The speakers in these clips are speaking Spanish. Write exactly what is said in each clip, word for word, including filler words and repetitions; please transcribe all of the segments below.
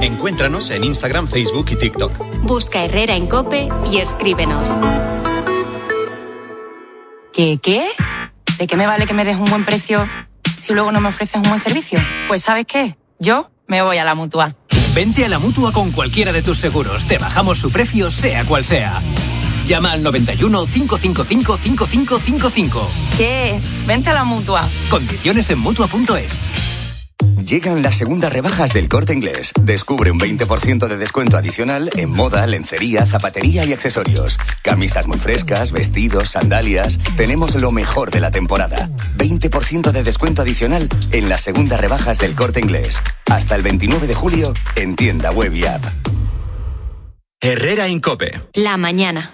Encuéntranos en Instagram, Facebook y TikTok. Busca Herrera en COPE y escríbenos. ¿Qué, qué? ¿De qué me vale que me des un buen precio si luego no me ofreces un buen servicio? Pues ¿sabes qué? Yo me voy a la Mutua. Vente a la Mutua con cualquiera de tus seguros. Te bajamos su precio, sea cual sea. Llama al noventa y uno, cinco cinco cinco, cinco cinco cinco cinco. ¿Qué? Vente a la Mutua. Condiciones en Mutua punto es. Llegan las segundas rebajas del Corte Inglés. Descubre un veinte por ciento de descuento adicional en moda, lencería, zapatería y accesorios. Camisas muy frescas, vestidos, sandalias. Tenemos lo mejor de la temporada. veinte por ciento de descuento adicional en las segundas rebajas del Corte Inglés. Hasta el veintinueve de julio en tienda web y app. Herrera en COPE. La mañana.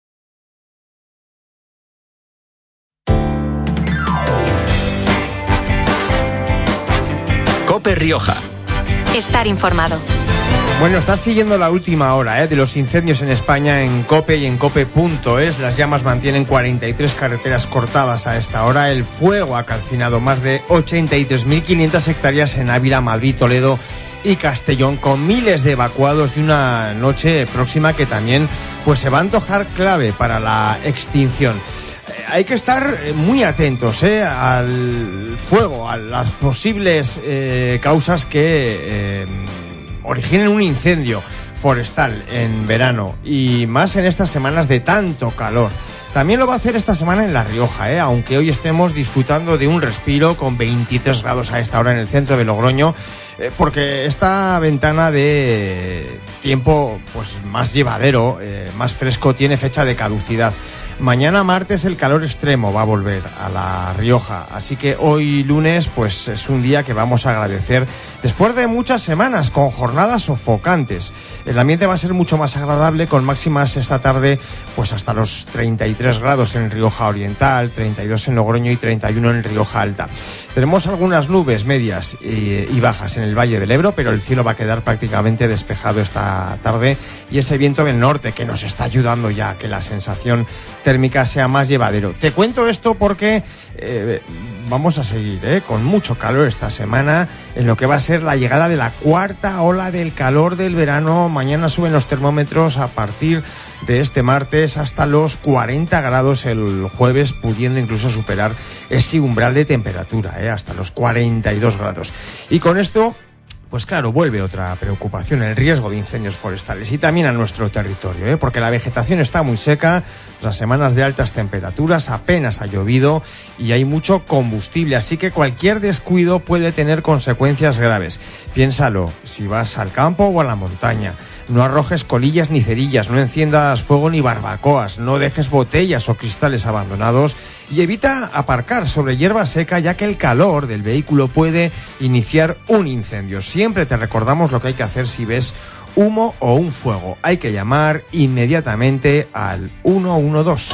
COPE Rioja. Estar informado. Bueno, estás siguiendo la última hora ¿eh? de los incendios en España en COPE y en COPE punto es. Las llamas mantienen cuarenta y tres carreteras cortadas a esta hora. El fuego ha calcinado más de ochenta y tres mil quinientas hectáreas en Ávila, Madrid, Toledo y Castellón, con miles de evacuados y una noche próxima que también pues se va a antojar clave para la extinción. Hay que estar muy atentos ¿eh? al fuego, a las posibles eh, causas que eh, originen un incendio forestal en verano y más en estas semanas de tanto calor. También lo va a hacer esta semana en La Rioja, ¿eh? aunque hoy estemos disfrutando de un respiro con veintitrés grados a esta hora en el centro de Logroño, eh, porque esta ventana de tiempo pues más llevadero, eh, más fresco, tiene fecha de caducidad. Mañana martes el calor extremo va a volver a La Rioja, así que hoy lunes pues es un día que vamos a agradecer después de muchas semanas con jornadas sofocantes. El ambiente va a ser mucho más agradable con máximas esta tarde pues hasta los treinta y tres grados en Rioja Oriental, treinta y dos en Logroño y treinta y uno en Rioja Alta. Tenemos algunas nubes medias y, y bajas en el Valle del Ebro, pero el cielo va a quedar prácticamente despejado esta tarde y ese viento del norte que nos está ayudando ya a que la sensación térmica sea más llevadero. Te cuento esto porque eh, vamos a seguir eh, con mucho calor esta semana en lo que va a ser la llegada de la cuarta ola del calor del verano. Mañana suben los termómetros a partir de este martes hasta los cuarenta grados el jueves, pudiendo incluso superar ese umbral de temperatura, eh, hasta los cuarenta y dos grados. Y con esto pues claro, vuelve otra preocupación, el riesgo de incendios forestales y también a nuestro territorio, ¿eh? porque la vegetación está muy seca, tras semanas de altas temperaturas, apenas ha llovido y hay mucho combustible, así que cualquier descuido puede tener consecuencias graves. Piénsalo, si vas al campo o a la montaña, no arrojes colillas ni cerillas, no enciendas fuego ni barbacoas, no dejes botellas o cristales abandonados y evita aparcar sobre hierba seca, ya que el calor del vehículo puede iniciar un incendio. Siempre te recordamos lo que hay que hacer si ves humo o un fuego. Hay que llamar inmediatamente al uno uno dos.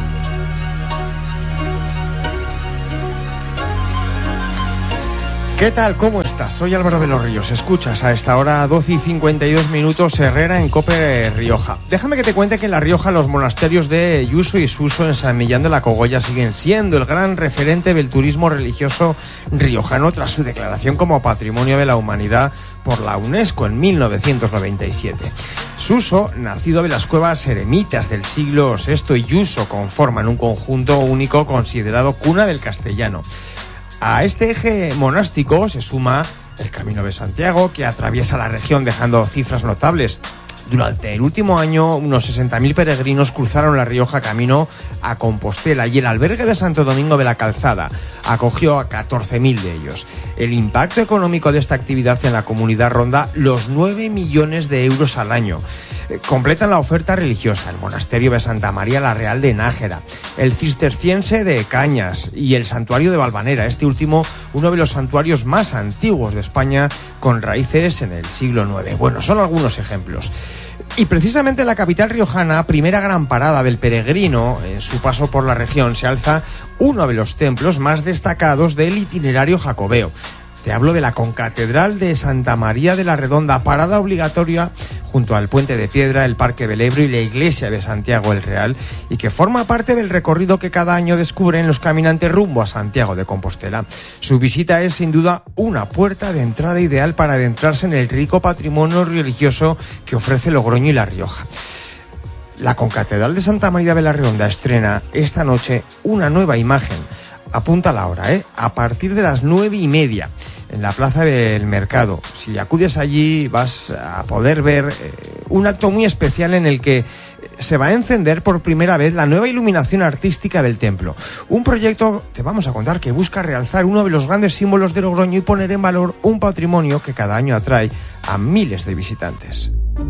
¿Qué tal? ¿Cómo estás? Soy Álvaro de los Ríos. Escuchas a esta hora doce y cincuenta y dos minutos Herrera en COPE Rioja. Déjame que te cuente que en La Rioja los monasterios de Yuso y Suso en San Millán de la Cogolla siguen siendo el gran referente del turismo religioso riojano tras su declaración como Patrimonio de la Humanidad por la UNESCO en mil novecientos noventa y siete. Suso, nacido de las cuevas eremitas del siglo sexto, y Yuso conforman un conjunto único considerado cuna del castellano. A este eje monástico se suma el Camino de Santiago, que atraviesa la región dejando cifras notables. Durante el último año, unos sesenta mil peregrinos cruzaron La Rioja camino a Compostela y el albergue de Santo Domingo de la Calzada acogió a catorce mil de ellos. El impacto económico de esta actividad en la comunidad ronda los nueve millones de euros al año. Completan la oferta religiosa el monasterio de Santa María la Real de Nájera, el cisterciense de Cañas y el santuario de Valvanera, este último uno de los santuarios más antiguos de España con raíces en el siglo nueve. Bueno, son algunos ejemplos. Y precisamente en la capital riojana, primera gran parada del peregrino en su paso por la región, se alza uno de los templos más destacados del itinerario jacobeo. Te hablo de la concatedral de Santa María de la Redonda, parada obligatoria junto al Puente de Piedra, el Parque del Ebro y la Iglesia de Santiago el Real, y que forma parte del recorrido que cada año descubren los caminantes rumbo a Santiago de Compostela. Su visita es sin duda una puerta de entrada ideal para adentrarse en el rico patrimonio religioso que ofrece Logroño y La Rioja. La Concatedral de Santa María de la Redonda estrena esta noche una nueva imagen. Apunta la hora, ¿eh? A partir de las nueve y media, en la Plaza del Mercado. Si acudes allí vas a poder ver eh, un acto muy especial en el que se va a encender por primera vez la nueva iluminación artística del templo. Un proyecto, te vamos a contar, que busca realzar uno de los grandes símbolos de Logroño y poner en valor un patrimonio que cada año atrae a miles de visitantes.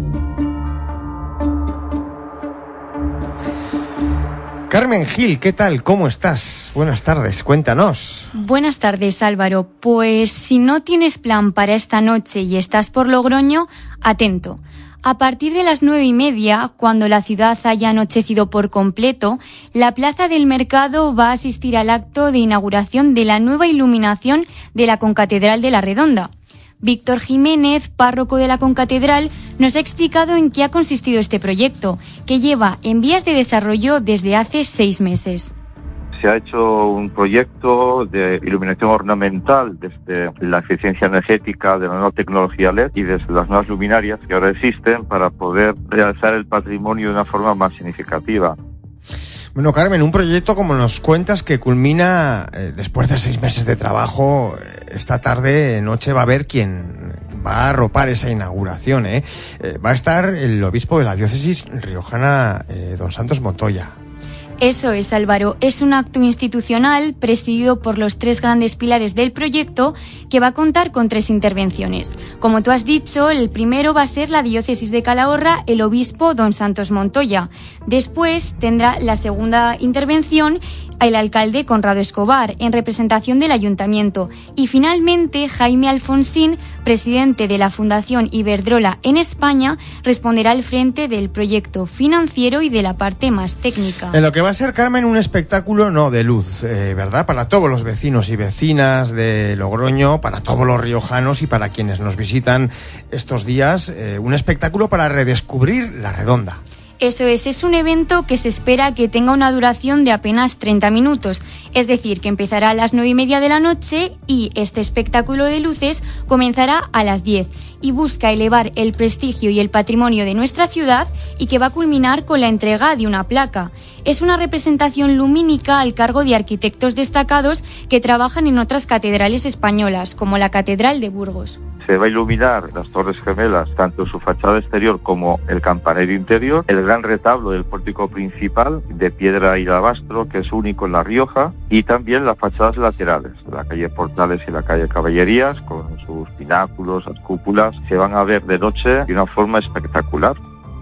Carmen Gil, ¿qué tal? ¿Cómo estás? Buenas tardes, cuéntanos. Buenas tardes, Álvaro. Pues si no tienes plan para esta noche y estás por Logroño, atento. A partir de las nueve y media, cuando la ciudad haya anochecido por completo, la Plaza del Mercado va a asistir al acto de inauguración de la nueva iluminación de la Concatedral de la Redonda. Víctor Jiménez, párroco de la Concatedral, nos ha explicado en qué ha consistido este proyecto, que lleva en vías de desarrollo desde hace seis meses. Se ha hecho un proyecto de iluminación ornamental desde la eficiencia energética de la nueva tecnología L E D y desde las nuevas luminarias que ahora existen para poder realzar el patrimonio de una forma más significativa. Bueno, Carmen, un proyecto, como nos cuentas, que culmina eh, después de seis meses de trabajo. Esta tarde, noche, va a haber quien va a arropar esa inauguración, ¿eh? Eh, va a estar el obispo de la diócesis riojana, eh, don Santos Montoya. Eso es, Álvaro. Es un acto institucional presidido por los tres grandes pilares del proyecto, que va a contar con tres intervenciones. Como tú has dicho, el primero va a ser la diócesis de Calahorra, el obispo don Santos Montoya. Después tendrá la segunda intervención el alcalde Conrado Escobar, en representación del ayuntamiento. Y finalmente, Jaime Alfonsín, presidente de la Fundación Iberdrola en España, responderá al frente del proyecto financiero y de la parte más técnica. En lo que va a ser, Carmen, un espectáculo no de luz, eh, ¿verdad? Para todos los vecinos y vecinas de Logroño, para todos los riojanos y para quienes nos visitan estos días, eh, un espectáculo para redescubrir La Redonda. Eso es, es un evento que se espera que tenga una duración de apenas treinta minutos, es decir, que empezará a las nueve y media de la noche y este espectáculo de luces comenzará a las diez y busca elevar el prestigio y el patrimonio de nuestra ciudad y que va a culminar con la entrega de una placa. Es una representación lumínica al cargo de arquitectos destacados que trabajan en otras catedrales españolas, como la Catedral de Burgos. Se va a iluminar las Torres Gemelas, tanto su fachada exterior como el campanario interior, el gran retablo del pórtico principal de piedra y alabastro, que es único en La Rioja, y también las fachadas laterales, la calle Portales y la calle Caballerías, con sus pináculos, las cúpulas, se van a ver de noche de una forma espectacular.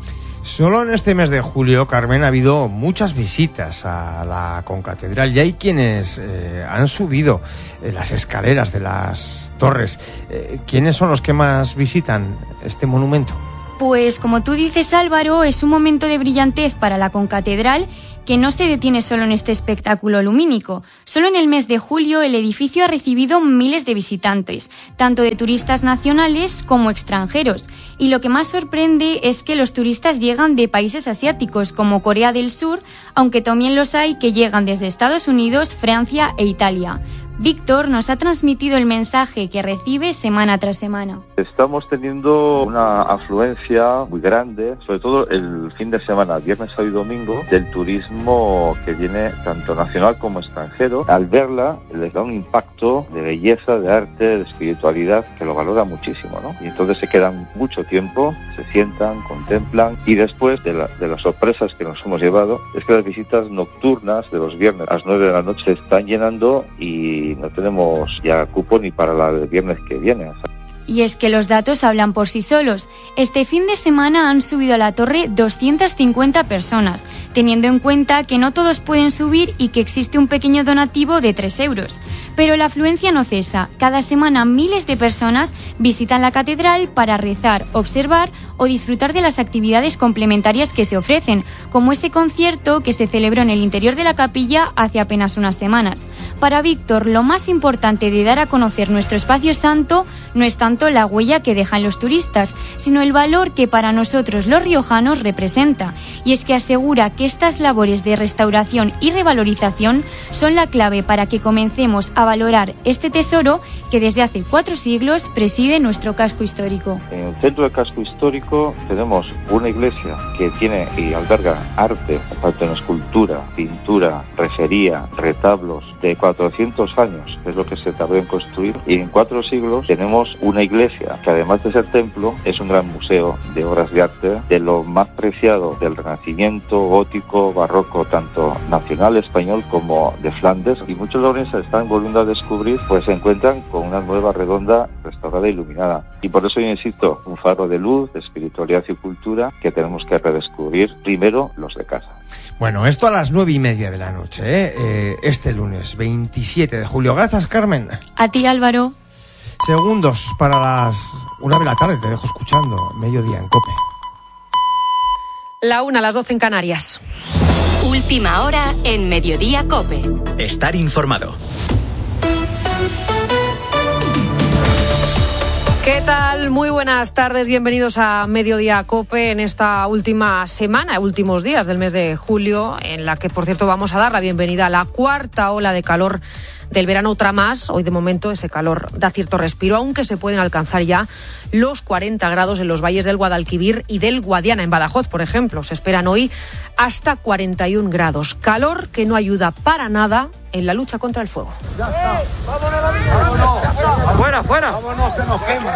Solo en este mes de julio, Carmen, ha habido muchas visitas a la concatedral y hay quienes eh, han subido eh, las escaleras de las torres. Eh, ¿Quiénes son los que más visitan este monumento? Pues como tú dices, Álvaro, es un momento de brillantez para la concatedral que no se detiene solo en este espectáculo lumínico. Solo en el mes de julio el edificio ha recibido miles de visitantes, tanto de turistas nacionales como extranjeros. Y lo que más sorprende es que los turistas llegan de países asiáticos como Corea del Sur, aunque también los hay que llegan desde Estados Unidos, Francia e Italia. Víctor nos ha transmitido el mensaje que recibe semana tras semana. Estamos teniendo una afluencia muy grande, sobre todo el fin de semana, viernes, sábado y domingo, del turismo que viene tanto nacional como extranjero. Al verla les da un impacto de belleza, de arte, de espiritualidad, que lo valora muchísimo, ¿no? Y entonces se quedan mucho tiempo, se sientan, contemplan, y después de, la, de las sorpresas que nos hemos llevado, es que las visitas nocturnas de los viernes a las nueve de la noche se están llenando y no tenemos ya cupo ni para la del viernes que viene. Y es que los datos hablan por sí solos. Este fin de semana han subido a la torre doscientas cincuenta personas, teniendo en cuenta que no todos pueden subir y que existe un pequeño donativo de tres euros. Pero la afluencia no cesa. Cada semana miles de personas visitan la catedral para rezar, observar o disfrutar de las actividades complementarias que se ofrecen, como este concierto que se celebró en el interior de la capilla hace apenas unas semanas. Para Víctor, lo más importante de dar a conocer nuestro espacio santo no es tanto tanto la huella que dejan los turistas, sino el valor que para nosotros los riojanos representa. Y es que asegura que estas labores de restauración y revalorización son la clave para que comencemos a valorar este tesoro que desde hace cuatro siglos preside nuestro casco histórico. En el centro del casco histórico tenemos una iglesia que tiene y alberga arte, tanto en escultura, pintura, rejería, retablos de cuatrocientos años, que es lo que se tardó en construir, y en cuatro siglos tenemos una iglesia que, además de ser templo, es un gran museo de obras de arte de lo más preciado del Renacimiento, gótico, barroco, tanto nacional español como de Flandes, y muchos leoneses están volviendo a descubrir, pues se encuentran con una nueva redonda restaurada e iluminada. Y por eso yo insisto, un faro de luz, de espiritualidad y cultura que tenemos que redescubrir primero los de casa. Bueno, esto a las nueve y media de la noche, ¿eh? Eh, este lunes veintisiete de julio. Gracias, Carmen. A ti, Álvaro. Segundos para las una de la tarde, te dejo escuchando Mediodía en COPE. La una, a las doce en Canarias. Última hora en Mediodía COPE. Estar informado. ¿Qué tal? Muy buenas tardes, bienvenidos a Mediodía COPE en esta última semana, últimos días del mes de julio, en la que, por cierto, vamos a dar la bienvenida a la cuarta ola de calor del verano, otra más. Hoy, de momento, ese calor da cierto respiro, aunque se pueden alcanzar ya los cuarenta grados en los valles del Guadalquivir y del Guadiana. En Badajoz, por ejemplo, se esperan hoy hasta cuarenta y un grados. Calor que no ayuda para nada en la lucha contra el fuego. Ya está. ¡Vámonos! ¡Fuera, fuera! ¡Vámonos, que nos quema!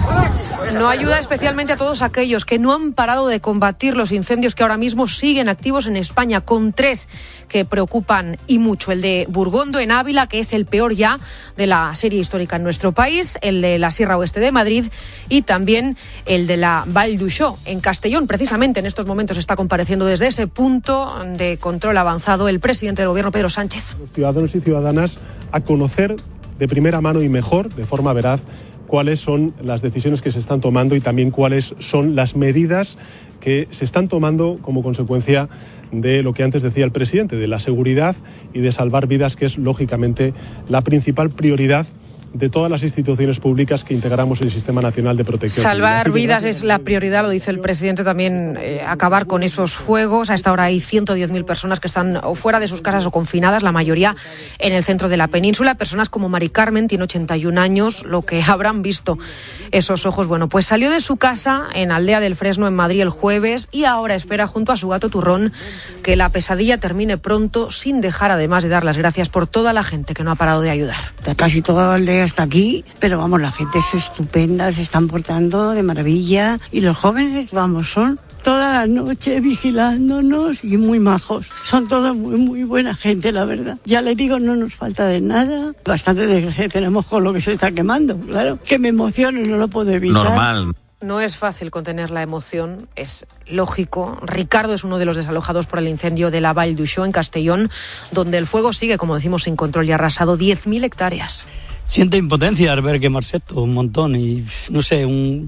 No ayuda especialmente a todos aquellos que no han parado de combatir los incendios que ahora mismo siguen activos en España, con tres que preocupan y mucho. El de Burgondo, en Ávila, que es el peor ya de la serie histórica en nuestro país, el de la Sierra Oeste de Madrid y también el de la Vall d'Uixó, en Castellón. Precisamente en estos momentos está compareciendo desde ese punto de control avanzado el presidente del Gobierno, Pedro Sánchez. Los ciudadanos y ciudadanas a conocer de primera mano y mejor, de forma veraz, cuáles son las decisiones que se están tomando y también cuáles son las medidas que se están tomando como consecuencia de lo que antes decía el presidente, de la seguridad y de salvar vidas, que es lógicamente la principal prioridad de todas las instituciones públicas que integramos el Sistema Nacional de Protección Civil. Salvar vidas es la prioridad, lo dice el presidente también, eh, acabar con esos fuegos. A esta hora hay ciento diez mil personas que están o fuera de sus casas o confinadas, la mayoría en el centro de la península. Personas como Mari Carmen, tiene ochenta y un años, lo que habrán visto esos ojos. Bueno, pues salió de su casa en Aldea del Fresno, en Madrid, el jueves, y ahora espera junto a su gato Turrón que la pesadilla termine pronto, sin dejar además de dar las gracias por toda la gente que no ha parado de ayudar. Casi toda la aldea está aquí, pero vamos, la gente es estupenda, se están portando de maravilla, y los jóvenes, vamos, son toda la noche vigilándonos y muy majos. Son todos muy, muy buena gente, la verdad. Ya les digo, no nos falta de nada. Bastante de tenemos con lo que se está quemando, claro. Que me emociono, no lo puedo evitar. Normal. No es fácil contener la emoción, es lógico. Ricardo es uno de los desalojados por el incendio de la Vall d'Uixó, en Castellón, donde el fuego sigue, como decimos, sin control y ha arrasado diez mil hectáreas. Siente impotencia al ver quemarse esto un montón y no sé, un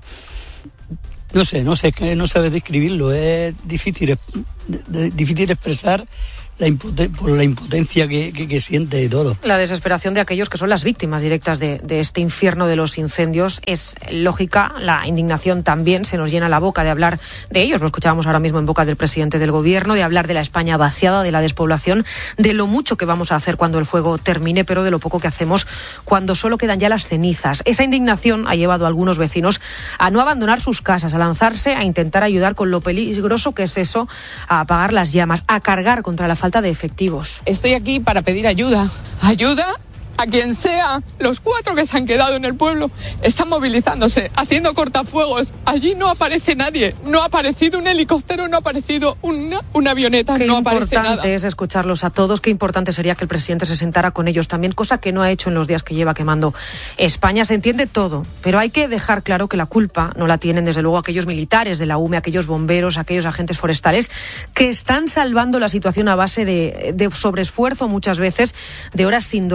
no sé, no sé, es que no sabes describirlo, es difícil, difícil expresar la impoten- por la impotencia que, que, que siente y todo. La desesperación de aquellos que son las víctimas directas de, de este infierno de los incendios es lógica. La indignación también, se nos llena la boca de hablar de ellos. Lo escuchábamos ahora mismo en boca del presidente del Gobierno, de hablar de la España vaciada, de la despoblación, de lo mucho que vamos a hacer cuando el fuego termine, pero de lo poco que hacemos cuando solo quedan ya las cenizas. Esa indignación ha llevado a algunos vecinos a no abandonar sus casas, a lanzarse a intentar ayudar con lo peligroso que es eso, a apagar las llamas, a cargar contra la falta de efectivos. Estoy aquí para pedir ayuda. Ayuda a quien sea. Los cuatro que se han quedado en el pueblo están movilizándose, haciendo cortafuegos. Allí no aparece nadie. No ha aparecido un helicóptero, no ha aparecido una, una avioneta, Qué no aparece nada. Qué importante es escucharlos a todos. Qué importante sería que el presidente se sentara con ellos también, cosa que no ha hecho en los días que lleva quemando España. Se entiende todo, pero hay que dejar claro que la culpa no la tienen desde luego aquellos militares de la U M E, aquellos bomberos, aquellos agentes forestales que están salvando la situación a base de, de sobreesfuerzo muchas veces, de horas sin dormir.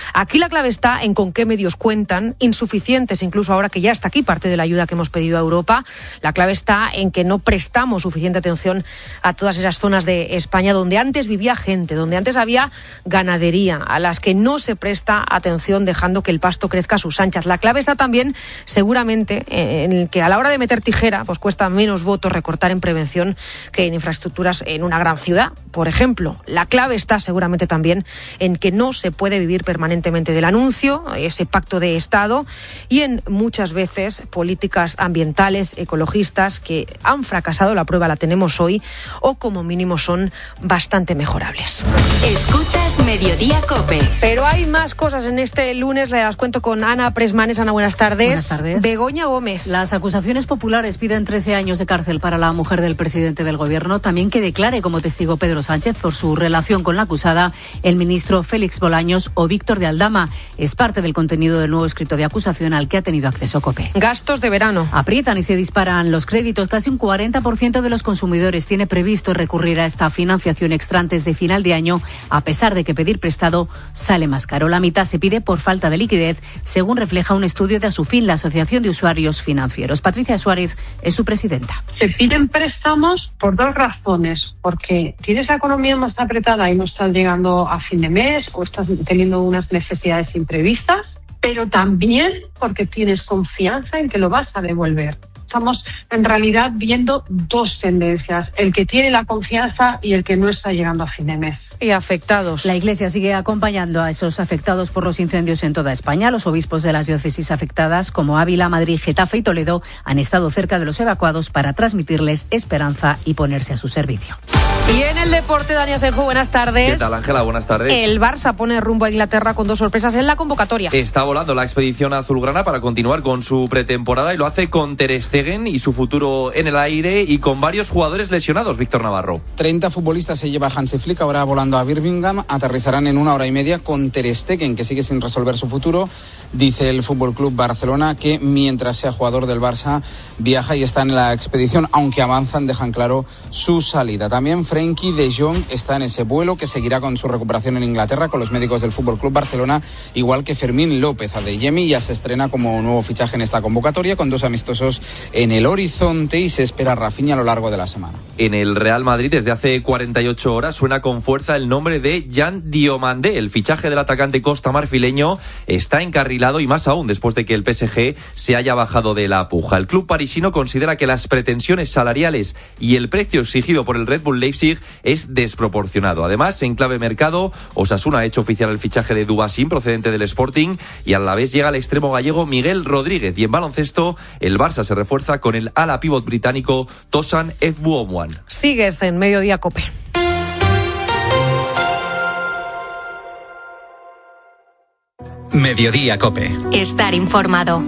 Aquí la clave está en con qué medios cuentan, insuficientes incluso ahora que ya está aquí parte de la ayuda que hemos pedido a Europa. La clave está en que no prestamos suficiente atención a todas esas zonas de España donde antes vivía gente, donde antes había ganadería, a las que no se presta atención dejando que el pasto crezca a sus anchas. La clave está también seguramente en que a la hora de meter tijera pues cuesta menos votos recortar en prevención que en infraestructuras en una gran ciudad, por ejemplo. La clave está seguramente también en que no se puede vivir permanentemente del anuncio, ese pacto de Estado, y en muchas veces políticas ambientales, ecologistas, que han fracasado, la prueba la tenemos hoy, o como mínimo son bastante mejorables. Escuchas Mediodía COPE. Pero hay más cosas en este lunes, las cuento con Ana Presmanes. Ana, buenas tardes. Buenas tardes. Begoña Gómez. Las acusaciones populares piden trece años de cárcel para la mujer del presidente del gobierno, también que declare como testigo Pedro Sánchez por su relación con la acusada, el ministro Félix Bolaños o Víctor de Aldama. Es parte del contenido del nuevo escrito de acusación al que ha tenido acceso COPE. Gastos de verano. Aprietan y se disparan los créditos. Casi un cuarenta por ciento de los consumidores tiene previsto recurrir a esta financiación extra antes de final de año, a pesar de que pedir prestado sale más caro. La mitad se pide por falta de liquidez, según refleja un estudio de Asufin, la Asociación de Usuarios Financieros. Patricia Suárez es su presidenta. Se piden préstamos por dos razones, porque tienes la economía más apretada y no estás llegando a fin de mes o estás teniendo unas necesidades imprevistas, pero también porque tienes confianza en que lo vas a devolver. Estamos en realidad viendo dos tendencias, el que tiene la confianza y el que no está llegando a fin de mes. Y afectados. La Iglesia sigue acompañando a esos afectados por los incendios en toda España. Los obispos de las diócesis afectadas, como Ávila, Madrid, Getafe y Toledo, han estado cerca de los evacuados para transmitirles esperanza y ponerse a su servicio. Y en el deporte, Dani Asenjo, buenas tardes. ¿Qué tal, Ángela? Buenas tardes. El Barça pone rumbo a Inglaterra con dos sorpresas en la convocatoria. Está volando la expedición azulgrana para continuar con su pretemporada y lo hace con Ter Stegen y su futuro en el aire y con varios jugadores lesionados. Víctor Navarro. treinta futbolistas se lleva Hansi Flick ahora volando a Birmingham. Aterrizarán en una hora y media con Ter Stegen, que sigue sin resolver su futuro. Dice el F C Barcelona que mientras sea jugador del Barça viaja y está en la expedición, aunque avanzan, dejan claro su salida. También Frenkie de Jong está en ese vuelo que seguirá con su recuperación en Inglaterra con los médicos del F C Barcelona, igual que Fermín López. Adeyemi ya se estrena como nuevo fichaje en esta convocatoria con dos amistosos en el horizonte y se espera a Rafinha a lo largo de la semana. En el Real Madrid desde hace cuarenta y ocho horas suena con fuerza el nombre de Jan Diomandé. El fichaje del atacante costamarfileño está encarrilado y más aún después de que el P S G se haya bajado de la puja. El club parisino considera que las pretensiones salariales y el precio exigido por el Red Bull Leipzig es desproporcionado. Además, en clave mercado, Osasuna ha hecho oficial el fichaje de Dubasín procedente del Sporting y a la vez llega el extremo gallego Miguel Rodríguez. Y en baloncesto, el Barça se refuerza con el ala pívot británico Tosan Efbuomwan. Sigues en Mediodía COPE. Mediodía COPE. Estar informado.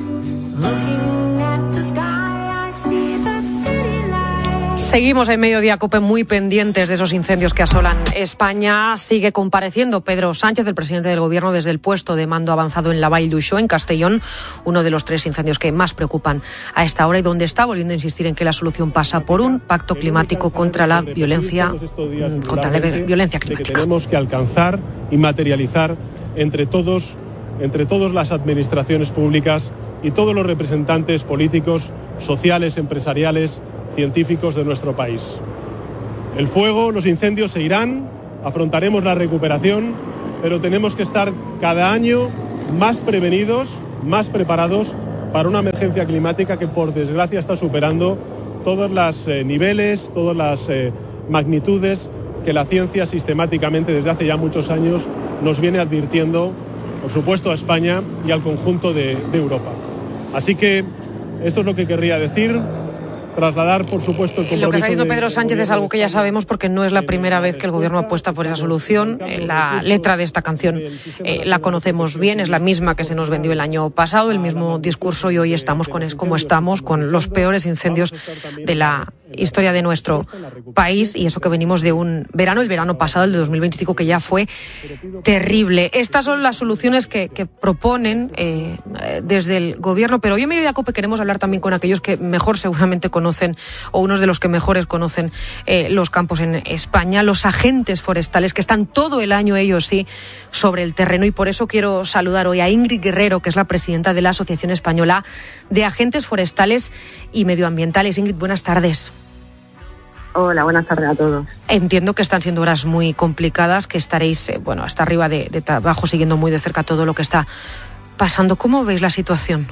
Seguimos en Mediodía COPE muy pendientes de esos incendios que asolan España. Sigue compareciendo Pedro Sánchez, el presidente del Gobierno, desde el puesto de mando avanzado en la Vall d'Uixó, en Castellón, uno de los tres incendios que más preocupan a esta hora y donde está volviendo a insistir en que la solución pasa por un pacto climático contra la violencia, contra la violencia climática. Tenemos que alcanzar y materializar entre todos, entre todas las administraciones públicas y todos los representantes políticos, sociales, empresariales, científicos de nuestro país. El fuego, los incendios se irán, afrontaremos la recuperación, pero tenemos que estar cada año más prevenidos, más preparados para una emergencia climática que por desgracia está superando todos los eh, niveles, todas las eh, magnitudes que la ciencia sistemáticamente desde hace ya muchos años nos viene advirtiendo, por supuesto a España y al conjunto de, de Europa. Así que esto es lo que querría decir. Trasladar, por supuesto, el compromiso. Lo que está diciendo de, Pedro Sánchez es algo que ya sabemos porque no es la primera vez que el Gobierno apuesta por esa solución. La letra de esta canción eh, la conocemos bien, es la misma que se nos vendió el año pasado, el mismo discurso, y hoy estamos con es como estamos, con los peores incendios de la historia de nuestro país, y eso que venimos de un verano, el verano pasado, el de dos mil veinticinco, que ya fue terrible. Estas son las soluciones que, que proponen eh, desde el gobierno, pero hoy en Mediodía COPE queremos hablar también con aquellos que mejor seguramente conocen, o unos de los que mejores conocen eh, los campos en España, los agentes forestales que están todo el año, ellos sí, sobre el terreno, y por eso quiero saludar hoy a Ingrid Guerrero, que es la presidenta de la Asociación Española de Agentes Forestales y Medioambientales. Ingrid, buenas tardes. Hola, buenas tardes a todos. Entiendo que están siendo horas muy complicadas, que estaréis, eh, bueno, hasta arriba de, de trabajo, siguiendo muy de cerca todo lo que está pasando. ¿Cómo veis la situación?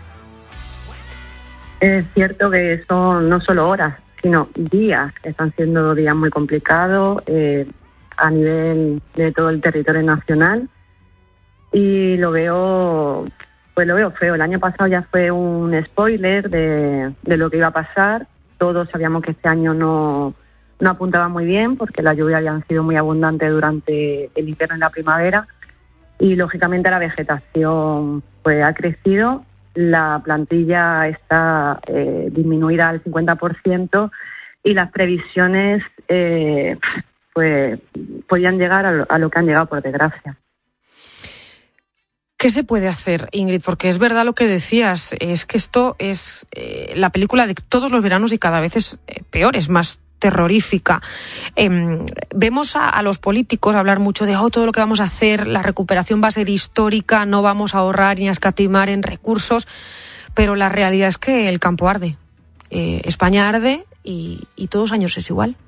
Es cierto que son no solo horas, sino días. Están siendo días muy complicados eh, a nivel de todo el territorio nacional, y lo veo, pues lo veo feo. El año pasado ya fue un spoiler de, de lo que iba a pasar. Todos sabíamos que este año no, no apuntaba muy bien, porque las lluvias habían sido muy abundantes durante el invierno y la primavera, y lógicamente la vegetación pues ha crecido. La plantilla está eh, disminuida al cincuenta por ciento, y las previsiones eh, pues podían llegar a lo, a lo que han llegado, por desgracia. ¿Qué se puede hacer, Ingrid? Porque es verdad lo que decías, es que esto es eh, la película de todos los veranos, y cada vez es eh, peor, es más terrorífica. Eh, vemos a, a los políticos hablar mucho de oh, todo lo que vamos a hacer, la recuperación va a ser histórica, no vamos a ahorrar ni a escatimar en recursos, pero la realidad es que el campo arde. Eh, España arde y, y todos los años es igual.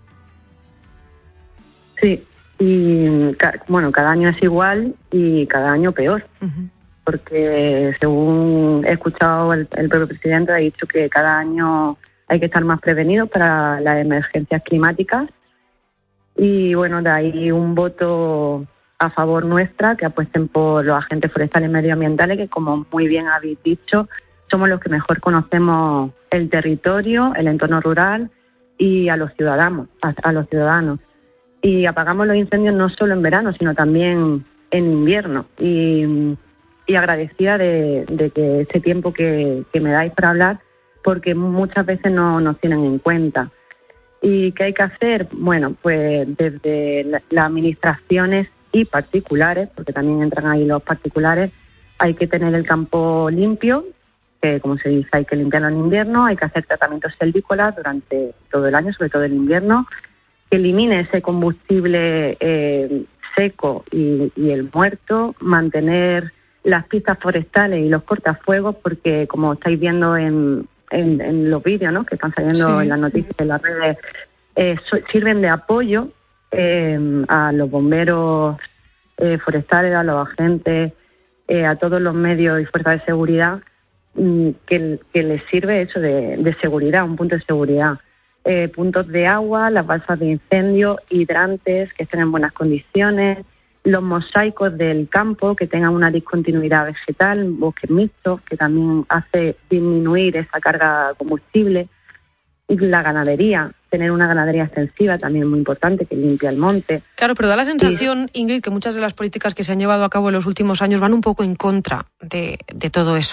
Sí. Y bueno, cada año es igual y cada año peor, uh-huh. porque según he escuchado, el, el propio presidente ha dicho que cada año hay que estar más prevenidos para las emergencias climáticas, y bueno, de ahí un voto a favor nuestra, que apuesten por los agentes forestales y medioambientales, que como muy bien habéis dicho, somos los que mejor conocemos el territorio, el entorno rural y a los ciudadanos, a, a los ciudadanos. Y apagamos los incendios no solo en verano, sino también en invierno. Y, y agradecida de, de que este tiempo que, que me dais para hablar, porque muchas veces no nos tienen en cuenta. ¿Y qué hay que hacer? Bueno, pues desde la, las administraciones y particulares, porque también entran ahí los particulares, hay que tener el campo limpio, que como se dice, hay que limpiarlo en invierno, hay que hacer tratamientos silvícolas durante todo el año, sobre todo en invierno, que elimine ese combustible eh, seco y, y el muerto, mantener las pistas forestales y los cortafuegos, porque como estáis viendo en, en, en los vídeos, ¿no?, que están saliendo sí. en las noticias, en las redes, eh, so, sirven de apoyo eh, a los bomberos eh, forestales, a los agentes, eh, a todos los medios y fuerzas de seguridad, mm, que, que les sirve eso de, de seguridad, un punto de seguridad. Eh, puntos de agua, las balsas de incendio, hidrantes que estén en buenas condiciones, los mosaicos del campo que tengan una discontinuidad vegetal, bosques mixtos, que también hace disminuir esa carga de combustible, y la ganadería, tener una ganadería extensiva también muy importante, que limpia el monte. Claro, pero da la sensación, y... Ingrid, que muchas de las políticas que se han llevado a cabo en los últimos años van un poco en contra de, de todo eso.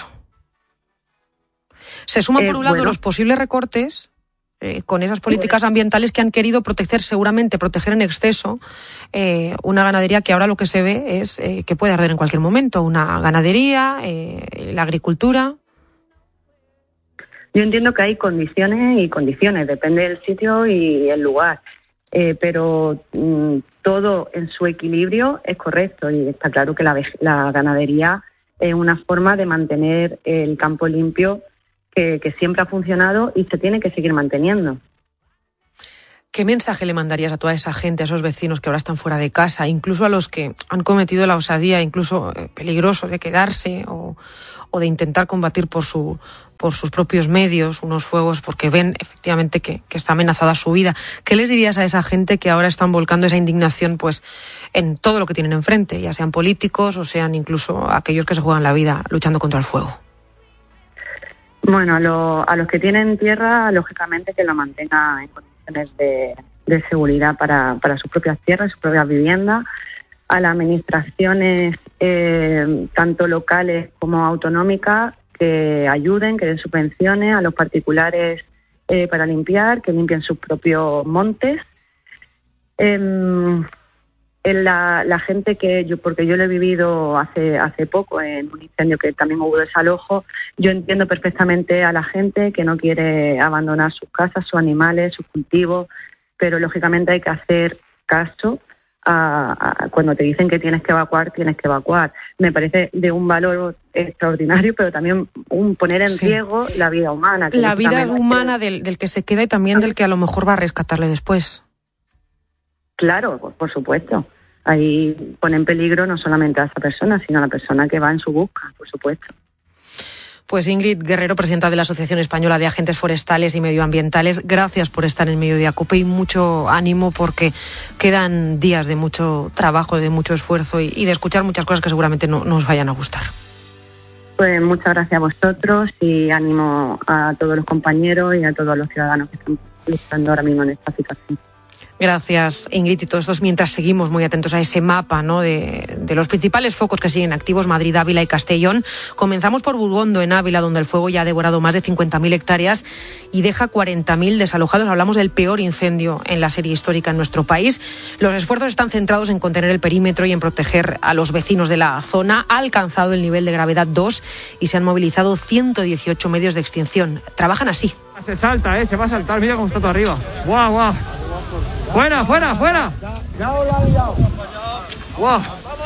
Se suman, por un eh, lado, bueno. los posibles recortes Eh, con esas políticas ambientales que han querido proteger, seguramente proteger en exceso, eh, una ganadería que ahora lo que se ve es eh, que puede arder en cualquier momento, una ganadería, eh, la agricultura. Yo entiendo que hay condiciones y condiciones, depende del sitio y el lugar, eh, pero mm, todo en su equilibrio es correcto, y está claro que la, la ganadería es una forma de mantener el campo limpio, Que, que siempre ha funcionado y se tiene que seguir manteniendo. ¿Qué mensaje le mandarías a toda esa gente, a esos vecinos que ahora están fuera de casa, incluso a los que han cometido la osadía, incluso eh, peligroso, de quedarse o, o de intentar combatir por su por sus propios medios unos fuegos porque ven efectivamente que, que está amenazada su vida? ¿Qué les dirías a esa gente que ahora están volcando esa indignación pues en todo lo que tienen enfrente, ya sean políticos o sean incluso aquellos que se juegan la vida luchando contra el fuego? Bueno, a, lo, a los que tienen tierra, lógicamente que lo mantengan en condiciones de, de seguridad para, para sus propias tierras, sus propias viviendas. A las administraciones, eh, tanto locales como autonómicas, que ayuden, que den subvenciones. A los particulares, eh, para limpiar, que limpien sus propios montes. Eh, en la, la gente que yo, porque yo lo he vivido hace hace poco en un incendio que también hubo desalojo, yo entiendo perfectamente a la gente que no quiere abandonar sus casas, sus animales, sus cultivos, pero lógicamente hay que hacer caso a, a cuando te dicen que tienes que evacuar, tienes que evacuar. Me parece de un valor extraordinario, pero también un poner en sí. riesgo la vida humana. La vida humana del, del que se queda y también del que a lo mejor va a rescatarle después. Claro, pues por supuesto. Ahí pone en peligro no solamente a esa persona, sino a la persona que va en su busca, por supuesto. Pues Ingrid Guerrero, presidenta de la Asociación Española de Agentes Forestales y Medioambientales, gracias por estar en Mediodía Cope y mucho ánimo porque quedan días de mucho trabajo, de mucho esfuerzo y, y de escuchar muchas cosas que seguramente no, no os vayan a gustar. Pues muchas gracias a vosotros y ánimo a todos los compañeros y a todos los ciudadanos que están luchando ahora mismo en esta situación. Gracias, Ingrid. Y todo esto es mientras seguimos muy atentos a ese mapa, ¿no?, de, de los principales focos que siguen activos: Madrid, Ávila y Castellón. Comenzamos por Burgondo, en Ávila, donde el fuego ya ha devorado más de cincuenta mil hectáreas y deja cuarenta mil desalojados. Hablamos del peor incendio en la serie histórica en nuestro país. Los esfuerzos están centrados en contener el perímetro y en proteger a los vecinos de la zona. Ha alcanzado el nivel de gravedad dos y se han movilizado ciento dieciocho medios de extinción. Trabajan así. Se salta, ¿eh? Se va a saltar. Mira cómo está todo arriba. ¡Guau, guau! ¡Fuera, fuera, fuera! ¡Guau!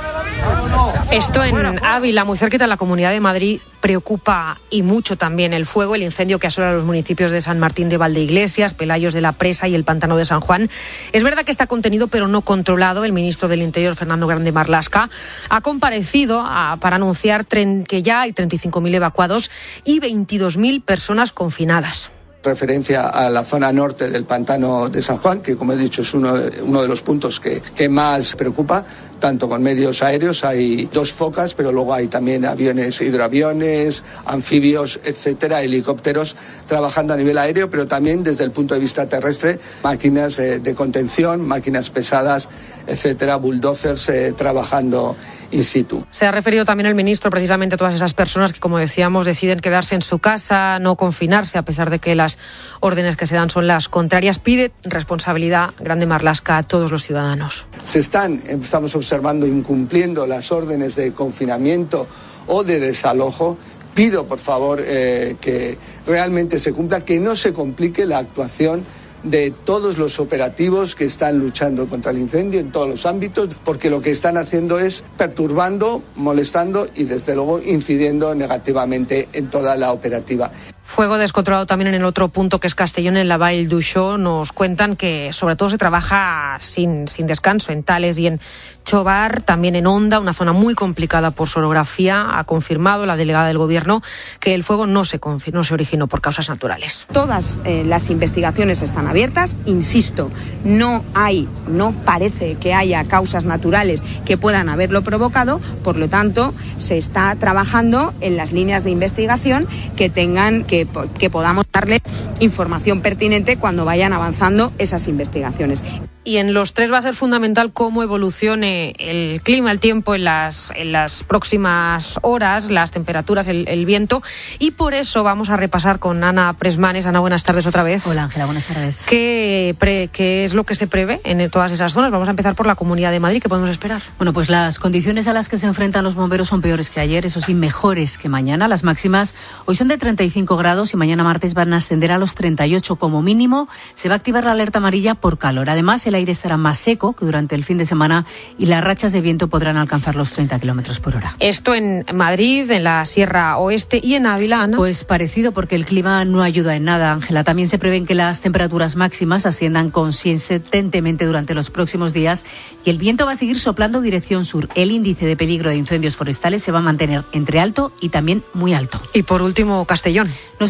Esto en Ávila, muy cerquita de la Comunidad de Madrid, preocupa y mucho también el fuego, el incendio que asola los municipios de San Martín de Valdeiglesias, Pelayos de la Presa y el Pantano de San Juan. Es verdad que está contenido pero no controlado. El ministro del Interior, Fernando Grande Marlaska, ha comparecido a, para anunciar tren, que ya hay treinta y cinco mil evacuados y veintidós mil personas confinadas. Referencia a la zona norte del Pantano de San Juan, que como he dicho es uno de, uno de los puntos que, que más preocupa, tanto con medios aéreos. Hay dos focas, pero luego hay también aviones, hidroaviones, anfibios, etcétera, helicópteros trabajando a nivel aéreo, pero también desde el punto de vista terrestre, máquinas de, de contención, máquinas pesadas, etcétera, bulldozers eh, trabajando in situ. Se ha referido también el ministro precisamente a todas esas personas que, como decíamos, deciden quedarse en su casa, no confinarse, a pesar de que las órdenes que se dan son las contrarias. Pide responsabilidad, Grande Marlaska, a todos los ciudadanos. Se están, estamos observando, incumpliendo las órdenes de confinamiento o de desalojo. Pido, por favor, eh, que realmente se cumpla, que no se complique la actuación de todos los operativos que están luchando contra el incendio en todos los ámbitos, porque lo que están haciendo es perturbando, molestando y desde luego incidiendo negativamente en toda la operativa. Fuego descontrolado también en el otro punto, que es Castellón, en la Vall d'Uixó. Nos cuentan que sobre todo se trabaja sin, sin descanso en Tales y en Chobar, también en Onda, una zona muy complicada por su orografía. Ha confirmado la delegada del Gobierno que el fuego no se, no se originó por causas naturales. Todas eh, las investigaciones están abiertas. Insisto, no hay, no parece que haya causas naturales que puedan haberlo provocado. Por lo tanto, se está trabajando en las líneas de investigación que tengan que que podamos darle información pertinente cuando vayan avanzando esas investigaciones. Y en los tres va a ser fundamental cómo evolucione el clima, el tiempo en las, en las próximas horas, las temperaturas, el, el viento. Y por eso vamos a repasar con Ana Presmanes. Ana, buenas tardes otra vez. Hola, Ángela, buenas tardes. ¿Qué, pre, ¿Qué es lo que se prevé en todas esas zonas? Vamos a empezar por la Comunidad de Madrid. ¿Qué podemos esperar? Bueno, pues las condiciones a las que se enfrentan los bomberos son peores que ayer, eso sí, mejores que mañana. Las máximas hoy son de treinta y cinco grados y mañana martes van a ascender a los treinta y ocho como mínimo. Se va a activar la alerta amarilla por calor. Además, el aire estará más seco que durante el fin de semana y las rachas de viento podrán alcanzar los treinta kilómetros por hora. Esto en Madrid, en la Sierra Oeste y en Ávila, Ana. Pues parecido, porque el clima no ayuda en nada, Ángela. También se prevén que las temperaturas máximas asciendan consistentemente durante los próximos días y el viento va a seguir soplando dirección sur. El índice de peligro de incendios forestales se va a mantener entre alto y también muy alto. Y por último, Castellón. No